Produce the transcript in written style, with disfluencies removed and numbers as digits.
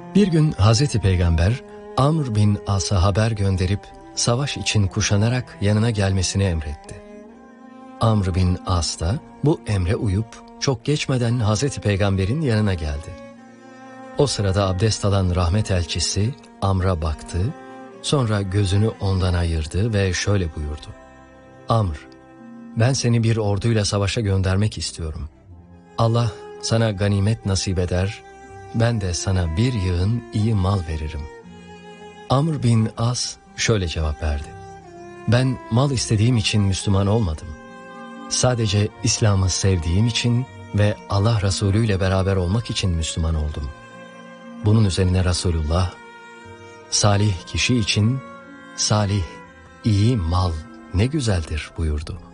Bir gün Hazreti Peygamber Amr bin As'a haber gönderip savaş için kuşanarak yanına gelmesini emretti. Amr bin As da bu emre uyup çok geçmeden Hazreti Peygamber'in yanına geldi. O sırada abdest alan rahmet elçisi Amr'a baktı, sonra gözünü ondan ayırdı ve şöyle buyurdu: Amr, ben seni bir orduyla savaşa göndermek istiyorum. Allah sana ganimet nasip eder, ben de sana bir yığın iyi mal veririm. Amr bin As şöyle cevap verdi: ben mal istediğim için Müslüman olmadım. Sadece İslam'ı sevdiğim için ve Allah Resulü ile beraber olmak için Müslüman oldum. Bunun üzerine Resulullah, salih kişi için salih, iyi mal ne güzeldir buyurdu.